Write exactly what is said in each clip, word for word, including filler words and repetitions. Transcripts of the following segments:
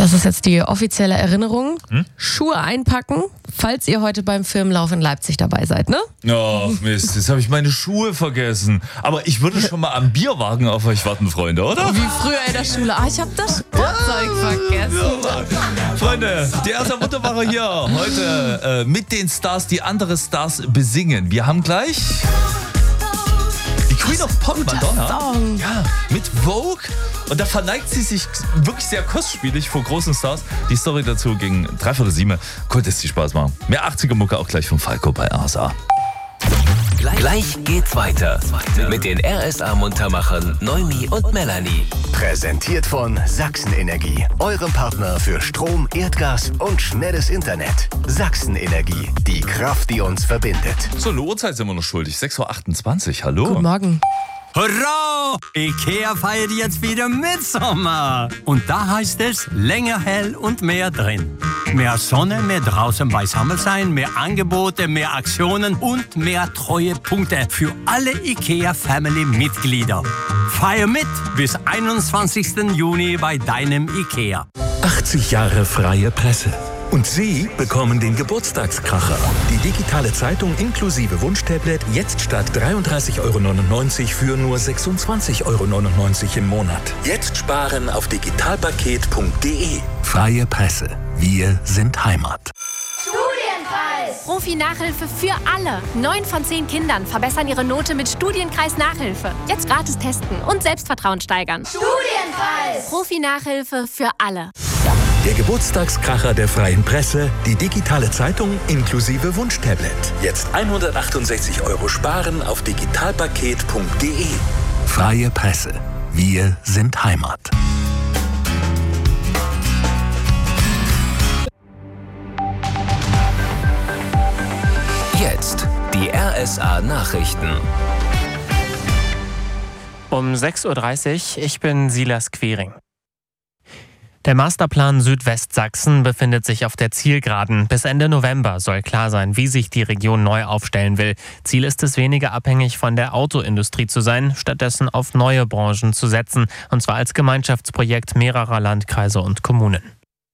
Das ist jetzt die offizielle Erinnerung. Hm? Schuhe einpacken, falls ihr heute beim Firmenlauf in Leipzig dabei seid, ne? Oh, Mist, jetzt habe ich meine Schuhe vergessen. Aber ich würde schon mal am Bierwagen auf euch warten, Freunde, oder? Wie früher in der Schule. Ah, ich habe das Sportzeug vergessen. Ja, Freunde, die erste Mutterwoche hier heute äh, mit den Stars, die andere Stars besingen. Wir haben gleich die Queen of Pop, Madonna. Song. Ja, mit Vogue. Und da verneigt sie sich wirklich sehr kostspielig vor großen Stars. Die Story dazu ging dreiviertel sieben. Konnte es dir Spaß machen. Mehr achtziger-Mucke auch gleich von Falco bei R S A. Gleich geht's weiter mit den R S A-Muntermachern Noemi und Melanie. Präsentiert von Sachsen Energie, eurem Partner für Strom, Erdgas und schnelles Internet. Sachsen Energie, die Kraft, die uns verbindet. So, eine Uhrzeit sind wir noch schuldig. sechs Uhr achtundzwanzig, hallo. Guten Morgen. Hurra! Ikea feiert jetzt wieder Mitsommer. Und da heißt es länger hell und mehr drin. Mehr Sonne, mehr draußen beisammen sein, mehr Angebote, mehr Aktionen und mehr Treuepunkte für alle Ikea-Family-Mitglieder. Feier mit bis einundzwanzigsten Juni bei deinem Ikea. achtzig Jahre freie Presse. Und Sie bekommen den Geburtstagskracher. Die digitale Zeitung inklusive Wunschtablet jetzt statt dreiunddreißig Euro neunundneunzig für nur sechsundzwanzig Euro neunundneunzig im Monat. Jetzt sparen auf digitalpaket punkt de. Freie Presse. Wir sind Heimat. Studienkreis! Profi-Nachhilfe für alle. Neun von zehn Kindern verbessern ihre Note mit Studienkreis-Nachhilfe. Jetzt gratis testen und Selbstvertrauen steigern. Studienkreis! Profi-Nachhilfe für alle. Der Geburtstagskracher der freien Presse, die digitale Zeitung inklusive Wunschtablet. Jetzt hundertachtundsechzig Euro sparen auf digitalpaket punkt de. Freie Presse. Wir sind Heimat. Jetzt die R S A-Nachrichten. Um sechs Uhr dreißig, ich bin Silas Quering. Der Masterplan Südwestsachsen befindet sich auf der Zielgeraden. Bis Ende November soll klar sein, wie sich die Region neu aufstellen will. Ziel ist es, weniger abhängig von der Autoindustrie zu sein, stattdessen auf neue Branchen zu setzen, und zwar als Gemeinschaftsprojekt mehrerer Landkreise und Kommunen.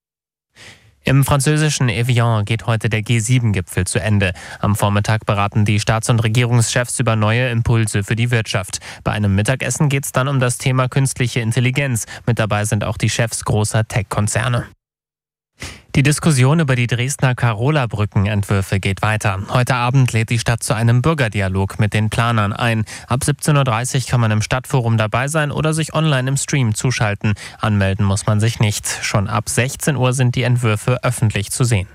Im französischen Evian geht heute der G sieben Gipfel zu Ende. Am Vormittag beraten die Staats- und Regierungschefs über neue Impulse für die Wirtschaft. Bei einem Mittagessen geht es dann um das Thema künstliche Intelligenz. Mit dabei sind auch die Chefs großer Tech-Konzerne. Die Diskussion über die Dresdner Carola-Brückenentwürfe geht weiter. Heute Abend lädt die Stadt zu einem Bürgerdialog mit den Planern ein. Ab siebzehn Uhr dreißig kann man im Stadtforum dabei sein oder sich online im Stream zuschalten. Anmelden muss man sich nicht. Schon ab sechzehn Uhr sind die Entwürfe öffentlich zu sehen.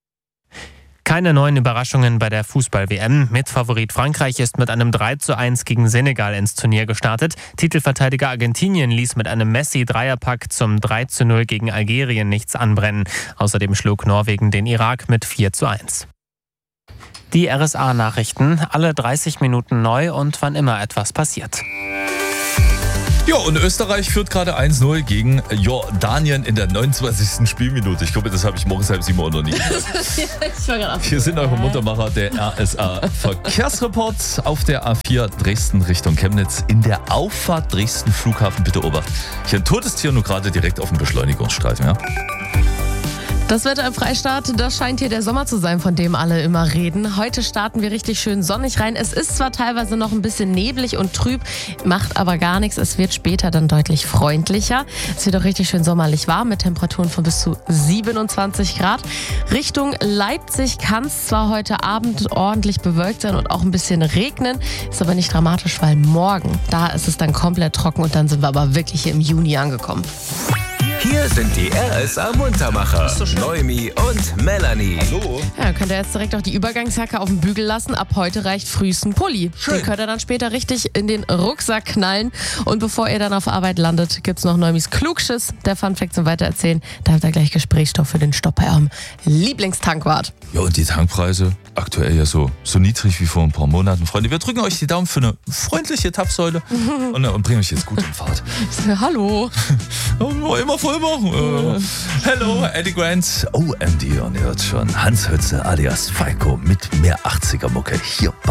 Keine neuen Überraschungen bei der Fußball-W M. Mitfavorit Frankreich ist mit einem drei zu eins gegen Senegal ins Turnier gestartet. Titelverteidiger Argentinien ließ mit einem Messi-Dreierpack zum drei zu null gegen Algerien nichts anbrennen. Außerdem schlug Norwegen den Irak mit vier zu eins. Die R S A-Nachrichten, alle dreißig Minuten neu und wann immer etwas passiert. Ja, und Österreich führt gerade eins null gegen Jordanien in der neunundzwanzigsten Spielminute. Ich glaube, das habe ich morgens halb sieben Uhr noch nie gehört. Hier sind eure Muntermacher, der R S A-Verkehrsreport auf der A vier Dresden Richtung Chemnitz. In der Auffahrt Dresden Flughafen, bitte Obacht. Hier ein totes Tier, nur gerade direkt auf dem Beschleunigungsstreifen. Ja? Das Wetter im Freistaat, das scheint hier der Sommer zu sein, von dem alle immer reden. Heute starten wir richtig schön sonnig rein. Es ist zwar teilweise noch ein bisschen neblig und trüb, macht aber gar nichts. Es wird später dann deutlich freundlicher. Es wird auch richtig schön sommerlich warm mit Temperaturen von bis zu siebenundzwanzig Grad. Richtung Leipzig kann es zwar heute Abend ordentlich bewölkt sein und auch ein bisschen regnen, ist aber nicht dramatisch, weil morgen, da ist es dann komplett trocken und dann sind wir aber wirklich hier im Juni angekommen. Hier sind die R S A-Muntermacher, Noemi und Melanie. Hallo. Ja, könnt ihr jetzt direkt auch die Übergangsjacke auf den Bügel lassen. Ab heute reicht frühestens Pulli. Schön. Den könnt ihr dann später richtig in den Rucksack knallen. Und bevor ihr dann auf Arbeit landet, gibt's noch Neumis Klugschiss, der Funfact zum Weitererzählen. Da habt ihr gleich Gesprächsstoff für den Stopp bei eurem Lieblingstankwart. Ja, und die Tankpreise aktuell ja so, so niedrig wie vor ein paar Monaten. Freunde, wir drücken euch die Daumen für eine freundliche Tapfsäule und, und bringen euch jetzt gut in Fahrt. Hallo. Immer voll machen. Äh, hello, Eddie Grant, O M D, und ihr hört schon Hans Hütze alias Falco mit mehr achtziger-Mucke hier bei